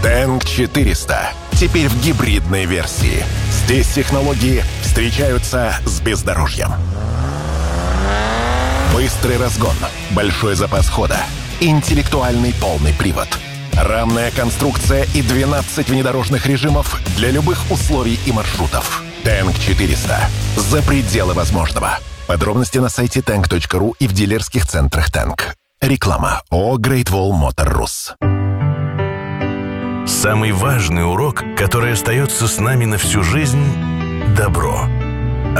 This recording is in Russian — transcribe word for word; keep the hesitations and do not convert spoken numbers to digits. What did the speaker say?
Тэнк четыреста. Теперь в гибридной версии. Здесь технологии встречаются с бездорожьем. Быстрый разгон, большой запас хода, интеллектуальный полный привод, рамная конструкция и двенадцать внедорожных режимов для любых условий и маршрутов. Тэнк четыреста. За пределы возможного. Подробности на сайте тэнк точка ру и в дилерских центрах Тэнк. Реклама ООО Great Wall Motor Rus. Самый важный урок, который остается с нами на всю жизнь – добро.